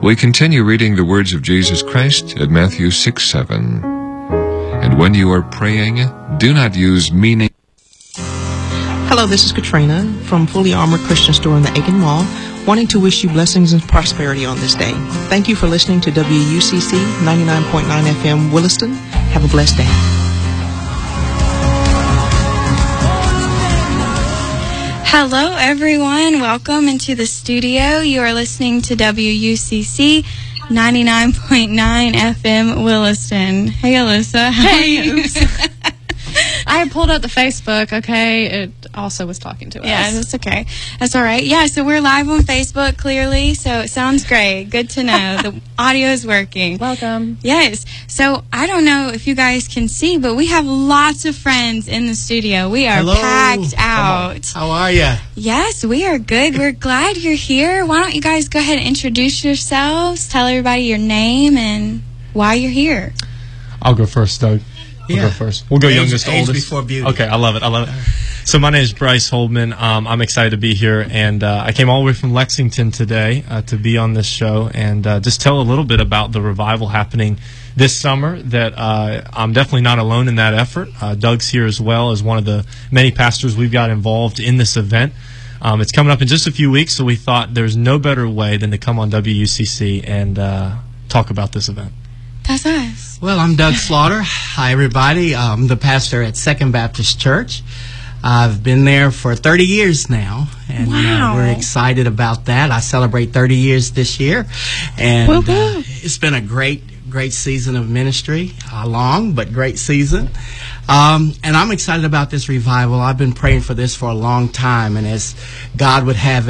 We continue reading the words of Jesus Christ at Matthew 6:7. And when you are praying, do not use meaning. Hello, this is Katrina from Fully Armored Christian Store in the Aiken Mall, wanting to wish you blessings and prosperity on this day. Thank you for listening to WUCC 99.9 FM Williston. Have a blessed day. Hello, everyone. Welcome into the studio. You are listening to WUCC 99.9 FM Williston. Hey, Alyssa. Hey. I pulled up the Facebook, okay? It also was talking to us. Yeah, that's okay. That's all right. Yeah, so we're live on Facebook, clearly, so it sounds great. Good to know. The audio is working. Welcome. Yes. So I don't know if you guys can see, but we have lots of friends in the studio. We are packed out. How are you? Yes, we are good. We're glad you're here. Why don't you guys go ahead and introduce yourselves, tell everybody your name and why you're here. I'll go first, Doug. Go first. We'll go youngest to oldest. Before beauty. Okay, I love it. So my name is Bryce Holdman. I'm excited to be here, and I came all the way from Lexington today to be on this show and just tell a little bit about the revival happening this summer. That I'm definitely not alone in that effort. Doug's here as well as one of the many pastors we've got involved in this event. It's coming up in just a few weeks, so we thought there's no better way than to come on WUCC and talk about this event. That's us. Well, I'm Doug Slaughter. Hi, everybody. I'm the pastor at Second Baptist Church. I've been there for 30 years now, and we're excited about that. I celebrate 30 years this year, and it's been a great season of ministry, long but great season. And I'm excited about this revival. I've been praying for this for a long time, and as God would have